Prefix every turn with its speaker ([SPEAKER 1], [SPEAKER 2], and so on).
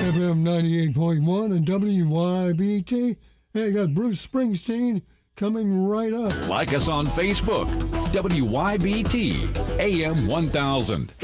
[SPEAKER 1] FM 98.1 and WYBT. Hey, I got Bruce Springsteen coming right up.
[SPEAKER 2] Like us on Facebook, WYBT AM 1000.